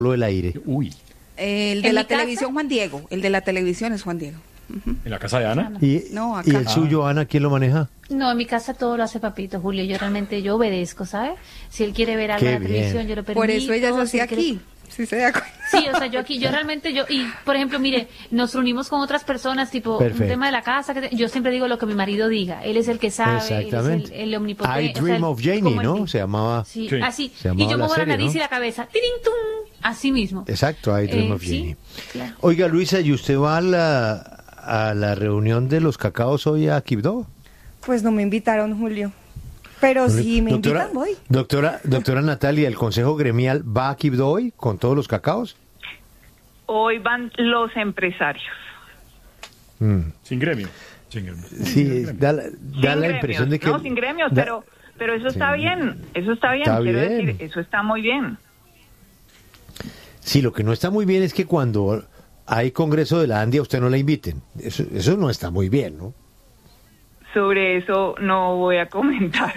el aire. Uy. El de la televisión, Juan Diego. El de la televisión es Juan Diego. ¿En la casa de Ana? No, acá. ¿Y el suyo, Ana, quién lo maneja? No, en mi casa todo lo hace papito, Julio. Yo realmente obedezco, ¿sabes? Si él quiere ver algo en la televisión, yo lo permito. Por eso ella se hacía si aquí. Sí, se da cuenta. Sí, o sea, y por ejemplo, mire, nos reunimos con otras personas, tipo, Perfecto. un tema de la casa, yo siempre digo lo que mi marido diga, él es el que sabe, Exactamente. él es el omnipotente. I Dream of Janie, ¿no? Se llamaba. Sí, Sí. así, Se llamaba y yo la muevo la serie, nariz ¿no? y la cabeza, ¡tiring, tum! Así mismo. Exacto, I Dream of Sí, Janie. claro. Oiga, Luisa, ¿y usted va a la reunión de los cacaos hoy a Quibdó? Pues no me invitaron, Julio. Pero si me invitan, voy. Doctora Natalia, ¿el Consejo Gremial va a Quibdó hoy con todos los cacaos? Hoy van los empresarios. Sin gremio. Sí, da la Sin impresión gremios, de que... No, sin gremios, pero eso está bien. Eso está bien, Está quiero bien. decir, eso está muy bien. Sí, lo que no está muy bien es que cuando hay congreso de la Andia usted no la inviten. Eso no está muy bien, ¿no? Sobre eso no voy a comentar.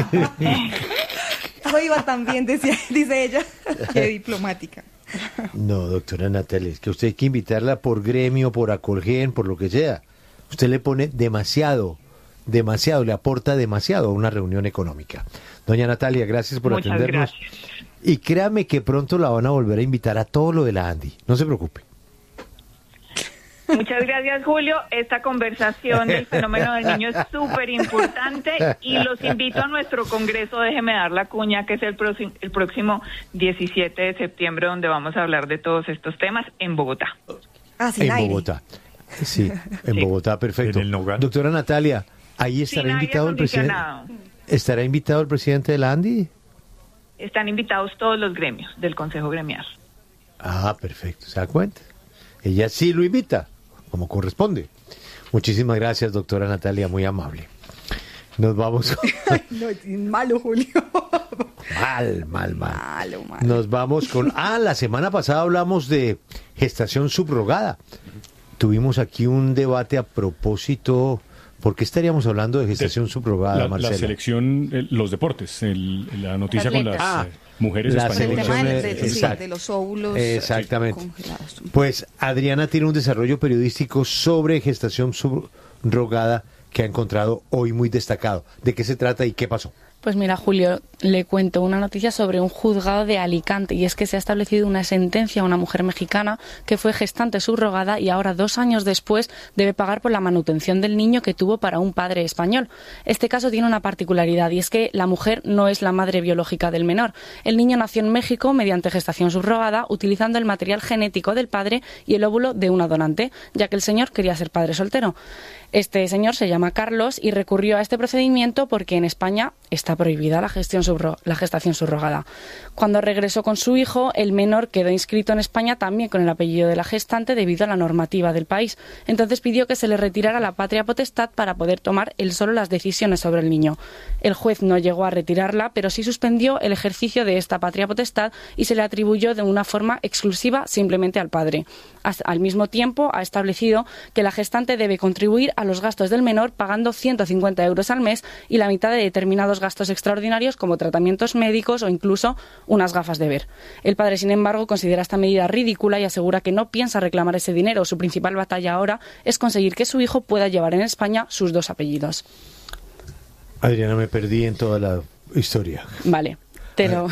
Hoy va también, dice ella. Qué diplomática. No, doctora Natalia, es que usted hay que invitarla por gremio, por Acolgen, por lo que sea. Usted le pone demasiado, le aporta demasiado a una reunión económica. Doña Natalia, gracias por Muchas atendernos. gracias. Y créame que pronto la van a volver a invitar a todo lo de la Andi. No se preocupe. Muchas gracias, Julio. Esta conversación del fenómeno del niño es súper importante y los invito a nuestro congreso, déjeme dar la cuña, que es el próximo 17 de septiembre, donde vamos a hablar de todos estos temas en Bogotá. Sin En aire. Bogotá. Sí, en Sí. Bogotá, perfecto. En el Nogal. Doctora Natalia, ahí estará Sin aire invitado el presidente. acondicionado. ¿Estará invitado el presidente de la Andi? Están invitados todos los gremios del Consejo Gremial. Ah, perfecto. ¿Se da cuenta? Ella sí lo invita, como corresponde. Muchísimas gracias, doctora Natalia, muy amable. Nos vamos. No, es malo, Julio. Mal. Malo. Nos vamos con... la semana pasada hablamos de gestación subrogada. Tuvimos aquí un debate a propósito... ¿Por qué estaríamos hablando de gestación subrogada, La Marcela? selección, los deportes, la noticia con las Atletas. mujeres La El españolas. tema Exacto. de los óvulos Exactamente. congelados. Pues Adriana tiene un desarrollo periodístico sobre gestación subrogada que ha encontrado hoy muy destacado. ¿De qué se trata y qué pasó? Pues mira, Julio, le cuento una noticia sobre un juzgado de Alicante, y es que se ha establecido una sentencia a una mujer mexicana que fue gestante subrogada y ahora 2 años después debe pagar por la manutención del niño que tuvo para un padre español. Este caso tiene una particularidad, y es que la mujer no es la madre biológica del menor. El niño nació en México mediante gestación subrogada, utilizando el material genético del padre y el óvulo de una donante, ya que el señor quería ser padre soltero. Este señor se llama Carlos y recurrió a este procedimiento porque en España está prohibida la gestación subrogada. Cuando regresó con su hijo, el menor quedó inscrito en España también con el apellido de la gestante debido a la normativa del país. Entonces pidió que se le retirara la patria potestad para poder tomar él solo las decisiones sobre el niño. El juez no llegó a retirarla, pero sí suspendió el ejercicio de esta patria potestad y se le atribuyó de una forma exclusiva simplemente al padre. Al mismo tiempo, ha establecido que la gestante debe contribuir a los gastos del menor pagando 150 euros al mes y la mitad de determinados gastos extraordinarios como tratamientos médicos o incluso unas gafas de ver. El padre, sin embargo, considera esta medida ridícula y asegura que no piensa reclamar ese dinero. Su principal batalla ahora es conseguir que su hijo pueda llevar en España sus 2 apellidos. Adriana, me perdí en toda la historia. Vale, pero...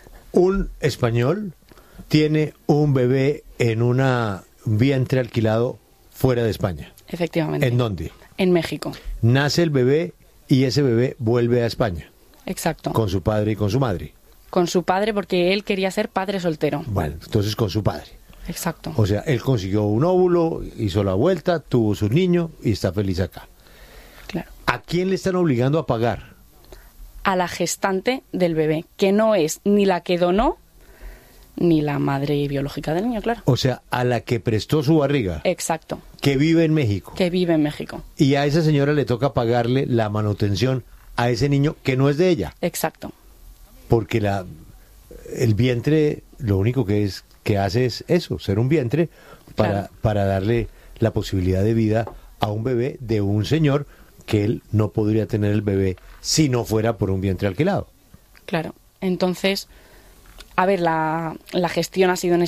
Un español tiene un bebé en un vientre alquilado fuera de España. Efectivamente. ¿En dónde? En México. Nace el bebé y ese bebé vuelve a España. Exacto. Con su padre y con su madre. Con su padre, porque él quería ser padre soltero. Bueno, entonces con su padre. Exacto. O sea, él consiguió un óvulo, hizo la vuelta, tuvo su niño y está feliz acá. Claro. ¿A quién le están obligando a pagar? A la gestante del bebé, que no es ni la que donó ni la madre biológica del niño, claro. O sea, a la que prestó su barriga, Exacto. que vive en México. Que vive en México. Y a esa señora le toca pagarle la manutención a ese niño que no es de ella. Exacto. Porque el vientre lo único que hace es eso, ser un vientre para darle la posibilidad de vida a un bebé de un señor que él no podría tener el bebé si no fuera por un vientre alquilado. Claro. Entonces, A ver, la gestión ha sido en